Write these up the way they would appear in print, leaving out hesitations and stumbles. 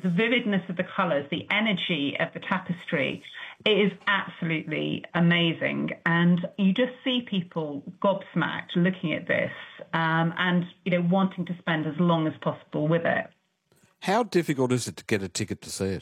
the vividness of the colours, the energy of the tapestry, it is absolutely amazing. And you just see people gobsmacked looking at this and, wanting to spend as long as possible with it. How difficult is it to get a ticket to see it?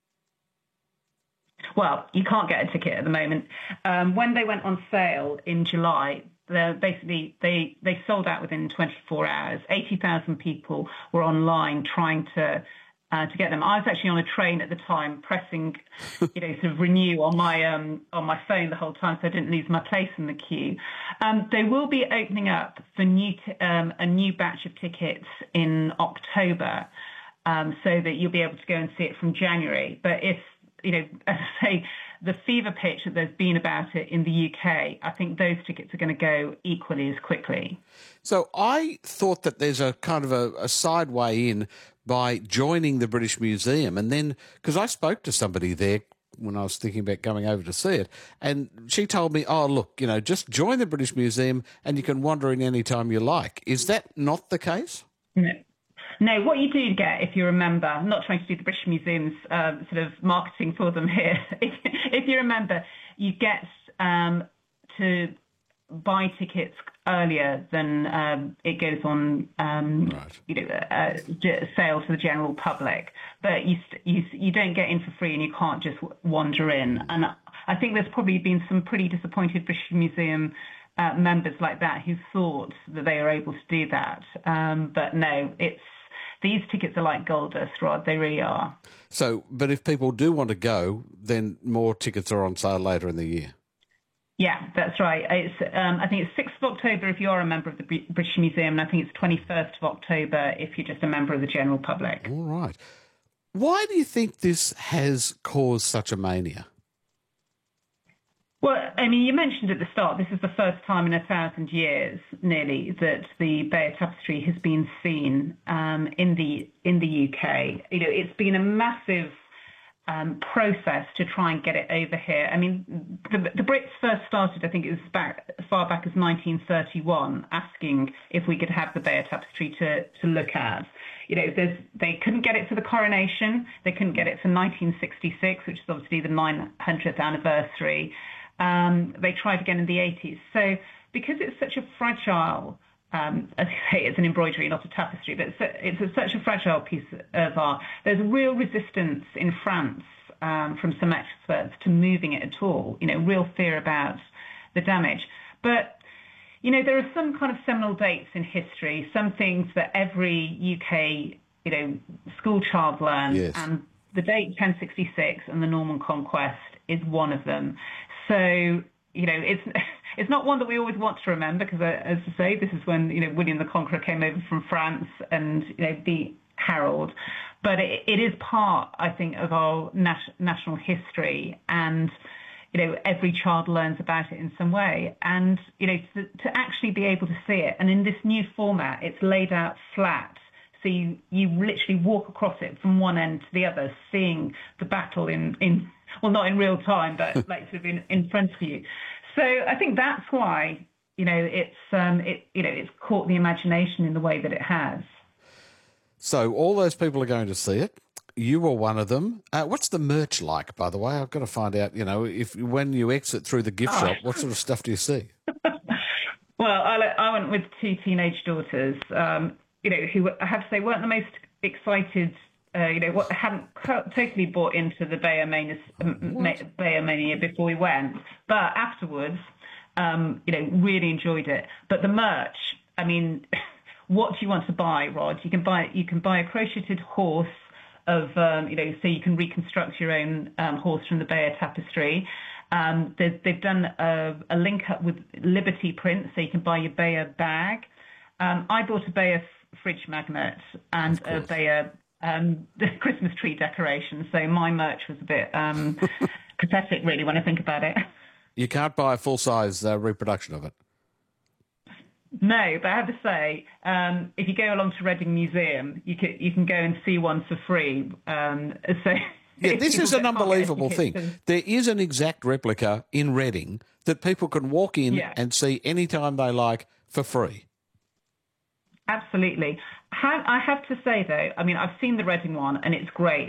Well, you can't get a ticket at the moment. When they went on sale in July, they sold out within 24 hours. 80,000 people were online trying to get them. I was actually on a train at the time, pressing, sort of renew on my phone the whole time, so I didn't lose my place in the queue. They will be opening up for a new batch of tickets in October, so that you'll be able to go and see it from January. But if as I say, the fever pitch that there's been about it in the UK, I think those tickets are going to go equally as quickly. So I thought that there's a kind of a side way in by joining the British Museum. And then, because I spoke to somebody there when I was thinking about going over to see it, and she told me, oh, look, just join the British Museum and you can wander in any time you like. Is that not the case? No, what you do get, if you remember, I'm not trying to do the British Museum's sort of marketing for them here. If you remember, you get to buy tickets earlier than it goes on, sale to the general public. But you don't get in for free, and you can't just wander in. And I think there's probably been some pretty disappointed British Museum members like that who thought that they were able to do that. But no, these tickets are like gold dust, Rod. They really are. So, but if people do want to go, then more tickets are on sale later in the year. Yeah, that's right. I think it's 6th of October if you are a member of the British Museum, and I think it's 21st of October if you're just a member of the general public. All right. Why do you think this has caused such a mania? Well, I mean, you mentioned at the start, this is the first time in 1,000 years, nearly, that the Beyer Tapestry has been seen in the UK. It's been a massive process to try and get it over here. I mean, the Brits first started, I think it was as far back as 1931, asking if we could have the Beyer Tapestry to look at. They couldn't get it for the coronation. They couldn't get it for 1966, which is obviously the 900th anniversary. They tried again in the 80s. So because it's such a fragile, as I say, it's an embroidery, not a tapestry, but it's such a fragile piece of art, there's real resistance in France from some experts to moving it at all, real fear about the damage. But, there are some kind of seminal dates in history, some things that every UK, school child learns, yes. And the date 1066 and the Norman Conquest is one of them. So, it's not one that we always want to remember because, as I say, this is when, William the Conqueror came over from France and, beat Harold. But it is part, I think, of our national history, and, every child learns about it in some way. And, to actually be able to see it, and in this new format, it's laid out flat. So you literally walk across it from one end to the other, seeing the battle well, not in real time, but like sort of in front of you. So I think that's why, it's caught the imagination in the way that it has. So all those people are going to see it. You were one of them. What's the merch like, by the way? I've got to find out, if when you exit through the gift shop, what sort of stuff do you see? Well, I went with two teenage daughters, who I have to say weren't the most excited, hadn't totally bought into the Beyer Mania before we went. But afterwards, really enjoyed it. But the merch, I mean, what do you want to buy, Rod? You can buy a crocheted horse of, so you can reconstruct your own horse from the Beyer Tapestry. They've done a link up with Liberty Print, so you can buy your Beyer bag. I bought a Beyer fridge magnet and a Beyer the Christmas tree decoration. So my merch was a bit pathetic, really, when I think about it. You can't buy a full-size reproduction of it. No, but I have to say, if you go along to Reading Museum, you can go and see one for free. Yeah, this is an unbelievable thing. There is an exact replica in Reading that people can walk in and see anytime they like for free. Absolutely. I have to say, though, I mean, I've seen the Reading one, and it's great.